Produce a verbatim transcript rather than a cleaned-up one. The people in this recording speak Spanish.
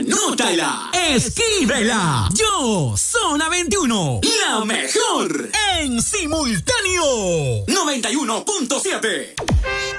Anótala. Escríbela. Yo, Zona veintiuno. La mejor. En simultáneo. noventa y uno punto siete.